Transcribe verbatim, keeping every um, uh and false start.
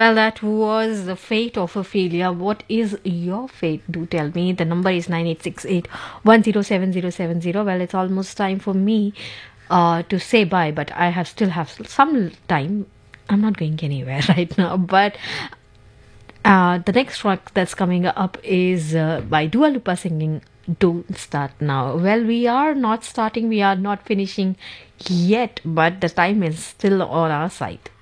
Well, that was the fate of Ophelia. What is your fate? Do tell me. The number is nine eight six eight one zero seven zero seven zero. Well, it's almost time for me uh, to say bye, but I have still have some time. I'm not going anywhere right now, but uh, the next track that's coming up is uh, by Dua Lipa singing Don't Start Now. Well, we are not starting, we are not finishing yet, but the time is still on our side.